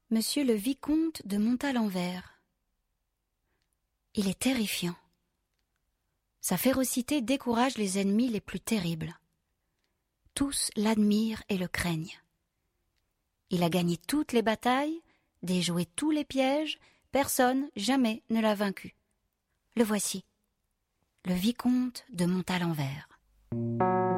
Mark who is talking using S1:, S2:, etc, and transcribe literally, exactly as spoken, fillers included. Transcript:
S1: Monsieur le vicomte de Montalembert. Il est terrifiant. Sa férocité décourage les ennemis les plus terribles. Tous l'admirent et le craignent. Il a gagné toutes les batailles, déjoué tous les pièges, personne jamais ne l'a vaincu. Le voici, le vicomte de Montalembert.